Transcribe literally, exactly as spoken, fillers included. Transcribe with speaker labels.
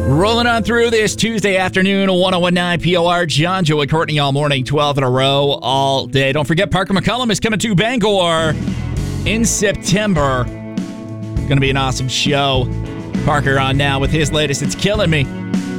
Speaker 1: Rolling on through this Tuesday afternoon, one oh one point nine P O R. John, Joe, and Courtney all morning, twelve in a row, all day. Don't forget, Parker McCullum is coming to Bangor in September. Going to be an awesome show. Parker on now with his latest, It's Killing Me.